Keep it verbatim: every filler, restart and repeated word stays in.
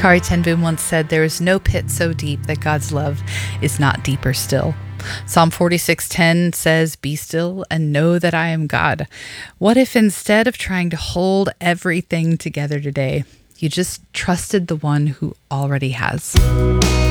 Kari Ten Boom once said, "There is no pit so deep that God's love is not deeper still." Psalm forty-six ten says, "Be still and know that I am God." What if instead of trying to hold everything together today, you just trusted the one who already has?